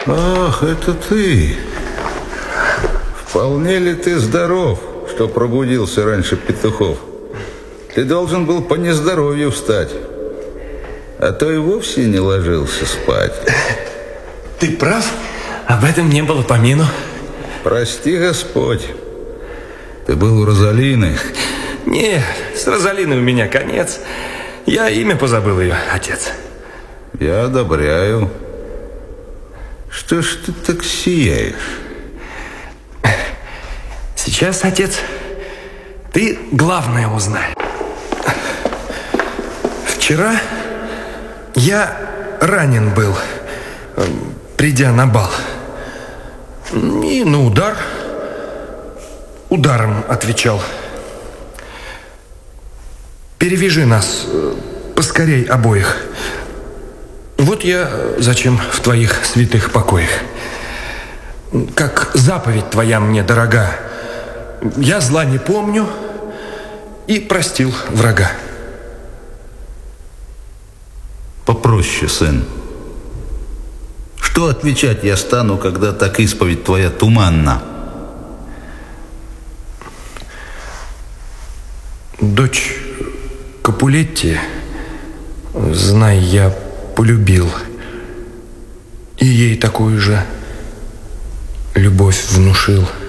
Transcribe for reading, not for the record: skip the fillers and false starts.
Ах, это ты. Вполне ли ты здоров, что пробудился раньше петухов? Ты должен был по нездоровью встать, а то и вовсе не ложился спать. Ты прав, об этом не было помину. Прости, Господь. Ты был у Розалины? Нет, с Розалиной у меня конец. Я имя позабыл ее, отец. Я одобряю. Что ж ты так сияешь? Сейчас, отец, ты главное узнай. Вчера я ранен был, придя на бал. И на ударом отвечал. Перевяжи нас поскорей обоих. Вот я зачем в твоих святых покоях. Как заповедь твоя мне дорога, я зла не помню и простил врага. Попроще, сын. Что отвечать я стану, когда так исповедь твоя туманна? Дочь Капулетти, знай, я полюбил, и ей такую же любовь внушил.